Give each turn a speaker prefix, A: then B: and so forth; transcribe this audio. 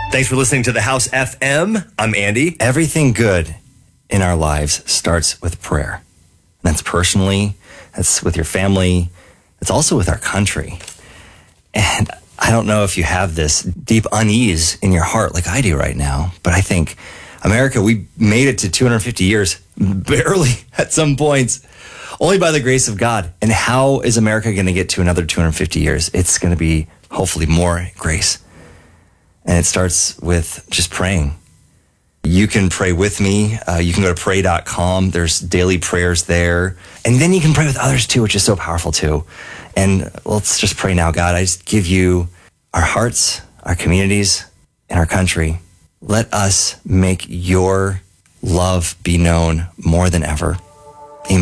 A: Thanks for listening to The House FM. I'm Andy.
B: Everything good in our lives starts with prayer. That's personally, that's with your family, it's also with our country. And I don't know if you have this deep unease in your heart like I do right now, but I think America, we made it to 250 years, barely at some points, only by the grace of God. And how is America going to get to another 250 years? It's going to be hopefully more grace. And it starts with just praying. You can pray with me. You can go to pray.com. There's daily prayers there. And then you can pray with others too, which is so powerful too. And let's just pray now. God, I just give you our hearts, our communities, and our country. Let us make your love be known more than ever.